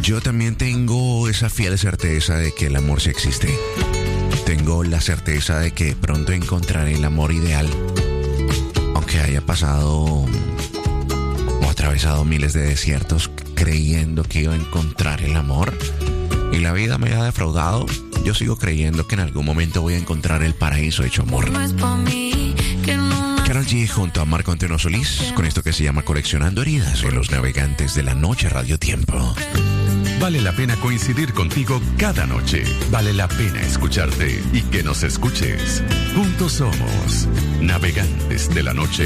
Yo también tengo esa fiel certeza de que el amor sí existe. Tengo la certeza de que pronto encontraré el amor ideal, aunque haya pasado o atravesado miles de desiertos creyendo que iba a encontrar el amor y la vida me ha defraudado. Yo sigo creyendo que en algún momento voy a encontrar el paraíso hecho amor. Karol G junto a Marco Antonio Solís con esto que se llama Coleccionando Heridas en los Navegantes de la Noche Radio Tiempo. Vale la pena coincidir contigo cada noche. Vale la pena escucharte y que nos escuches. Juntos somos Navegantes de la Noche